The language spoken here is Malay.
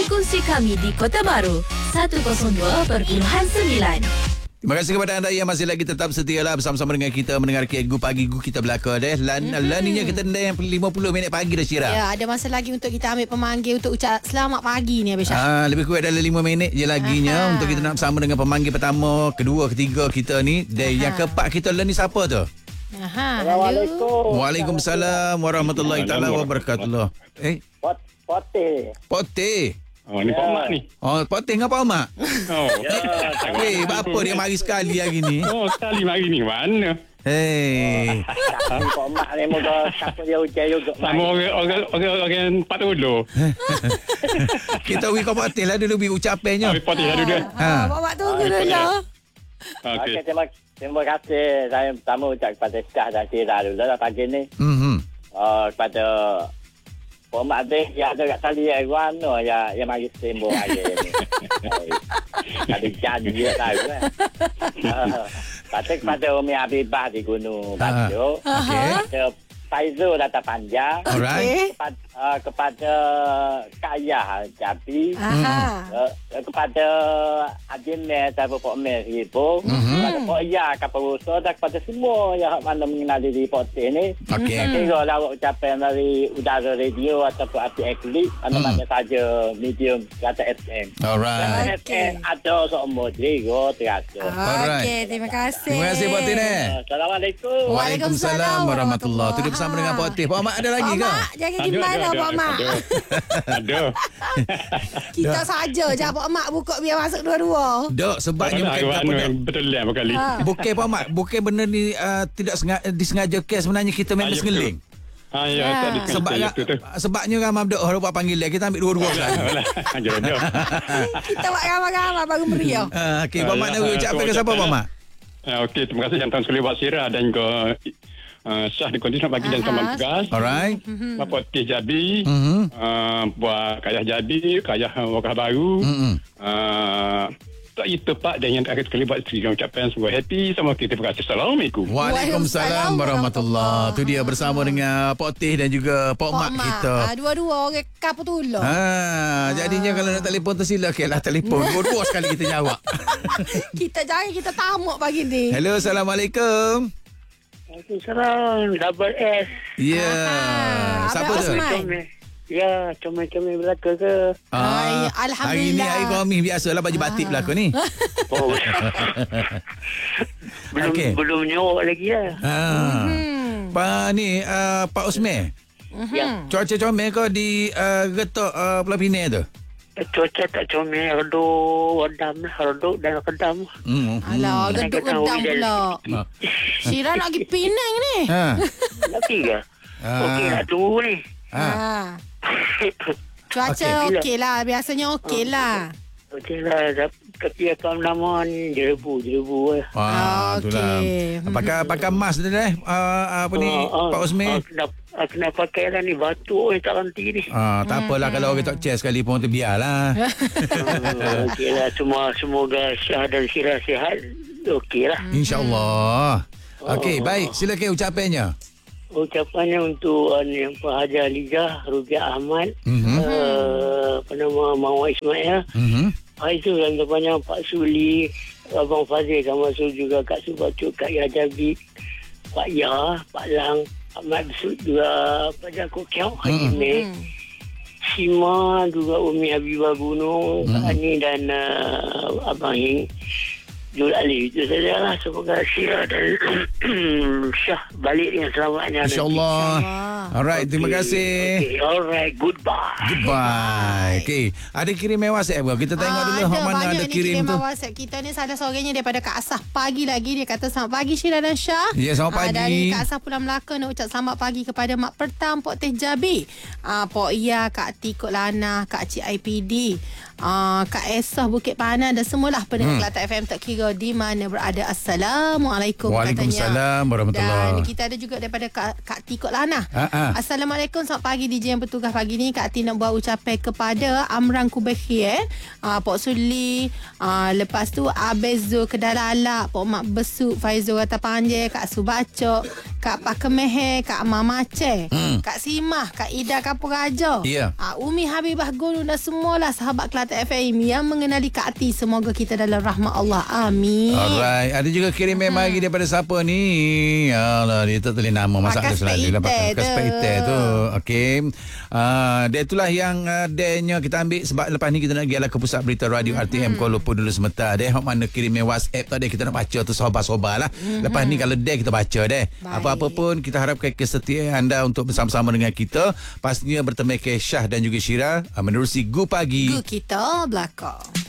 frekuensi kami di Kota Baru 102.9. Terima kasih kepada anda yang masih lagi tetap setia lah bersama-sama dengan kita mendengar Gu Pagi Gu kita belaka deh. Laninya kita yang 50 minit pagi dah Syirah. Ya, ada masa lagi untuk kita ambil pemanggil untuk ucap selamat pagi ni Abis Syah. Lebih kurang dalam 5 minit je laginya untuk kita nak bersama dengan pemanggil pertama, kedua, ketiga kita ni. Dan yang keempat kita ni siapa tu? Assalamualaikum. Waalaikumsalam warahmatullahi taala wabarakatuh. Poteh. Oh, ni Pak Mak ni. Oh, Poteh dengan Pak Mak. Oh. Apa dia mari sekali hari ni? Oh, sekali mari ni mana? Hei. Pak Mak ni moga siapa dia ujian juga. Sama orang 40. Kita wik Poteh lah dulu bi ucapannya. Poteh lah dulu. Pak Mak tunggu dulu. Okey. Terima kasih. Saya pertama ucap kepada Syah dan Syirah dulu lah pagi ni. Kepada Pak Mak Abis yang ada kat tali mana yang mari sembung hari ni. Ada janji lah kan. Kepada Umi Habibah di Gunung Batu. Kepada Faizul Data Panjang. Alright. Kepada Kayah Jabi. Kepada Adimeh dan Pak Meh Ribu. Kepada Pak Ya Kaparuso dan kepada semua yang mana mengenali di Poteh ni. Kira lawak ucapan dari udara radio ataupun api eklik mana-mana saja medium kata FM. Alright. FM ada semua juga terasa. Alright. Terima kasih. Terima kasih Poteh ni. Assalamualaikum. Waalaikumsalam warahmatullahi. Tu dia bersama dengan Poteh. Pak Mak ada lagi ke? Pak Mak, jangan gimana Pak Mak. Ada. Kita saja je Pak Mak buka biar masuk dua-dua. Dok, sebabnya betul lah berkali. Bukan Pak Mak, bukan benda ni tidak disengaja ke sebenarnya kita memang segeling. Sebabnya ramai dok orang buat panggil dia, kita ambil dua-dua kan. Kita buat ramai-ramai baru meriah. Okey, Pak Mak nak ucapkan ke siapa Pak Mak? Okey, terima kasih yang sekali buat Syirah dan juga Syah di kondisi nak pagi dan selamat tugas. Alright. Bapak Teh Jabi, buat Kayah Jabi, Kayah Wakah Baru. Tak itu Pak dan yang terakhir sekali buat isteri ucapan sebuah happy sama kita. Terima kasih. Assalamualaikum. Waalaikumsalam warahmatullahi. Tu dia bersama dengan Pak Teh dan juga Pak Mak kita. Dua-dua orang kapal tolong. Jadinya kalau nak telefon tersila okeylah telefon. Dua-dua sekali kita jawab. Kita jangan kita tamak pagi ni. Hello, assalamualaikum. Waalaikumsalam. Double S. Ya. Siapa tu? Ya, comel-comel belaka ke? Alhamdulillah. Hari ni hari Qawmi biasalah baju batik belaka ni. Oh. Belum nyorok lagi lah. Pak Osman. Ya. Cuaca comel ke di Getok Pulau Pinang tu? Cuaca tak comel, redam dan kedam. Alah, reduk redam pula. Syirah nak pergi Penang ni. Nak pergi ke? Okey, nak tunggu ni. Cuaca okey lah. Biasanya okey lah. Okey lah. Tapi apa nama ni jerebu lah. Itulah. Pakai mask dia apa ni Pak Osman? Kena pakai lah ni batuk tak henti ni. Tak apalah kalau orang tak check sekali pun tu biarlah. Okey lah. Semoga Syah dan Syirah sihat. Okey lah. InsyaAllah. Okey, baik. Silakan ucapannya. Ucapannya untuk yang Pak Haji Alizah, Rubiah Ahmad, apa nama Mawar Ismail, Faizul dan depannya Pak Suli, Abang Fazil, Kamasul juga Kak Subacuk, Kak Yajabi, Pak Ya, Pak Lang, Ahmad Besut juga Pak Jakuk Kiau, Haji Meh, Sima juga Umi Habibah Gunung, Kak Ani dan Abang Hing. Jul Ali itu saja lah. Semoga Syirah dan Syah balik dengan selamatnya. InsyaAllah. Alright, terima kasih. Okay, alright, goodbye. Okay, ada kirim WhatsApp ke? Kita tengok dulu mana ada kirim tu. WhatsApp kita ni salah seorangnya daripada Kak Asah pagi lagi. Dia kata selamat pagi Syirah dan Syah. Ya, selamat pagi. Dari Kak Asah Pulau Melaka nak ucap selamat pagi kepada Mak Pertam, Pak Teh Jabi, Pak Iya, Kak Tikut Lana, Kak Cik IPD, Kak Esah Bukit Pahanan dan semualah pendengar Kelantan FM tak kira di mana berada. Assalamualaikum Waalaikumsalam warahmatullahi. Dan kita ada juga daripada Kak T Kot Lana. Assalamualaikum, selamat pagi DJ yang bertugas pagi ni. Kak T nak buat ucapan kepada Amran Kubekhir, Pok Suli, lepas tu Abezul Kedalalak, Pok Mak Besuk, Faizul Rata Panjang, Kak Subacok, Kak Pakemehe, Kak Mamace, Kak Simah, Kak Ida Kapur Raja, Umi Habibah Gulu dan semualah sahabat Kelantan FM yang mengenali Kak T. Semoga kita dalam rahmat Allah. Amin. Alright. Ada juga kirim mari daripada siapa ni? Alah, dia tak tulis nama masak dia selalu. Pakas Peter tu. Okey. Dia itulah yang dia kita ambil sebab lepas ni kita nak pergi ke pusat berita radio RTM Kuala Lumpur dulu sebentar. Dia hok mana kirim WhatsApp tadi kita nak baca tu sobar-sobar lah. Lepas ni kalau dia kita baca deh. Apa-apa pun kita harapkan kesetiaan anda untuk bersama-sama dengan kita. Pastinya bertemu Syah dan juga Syira menerusi Gu Pagi. Gu kita belakang.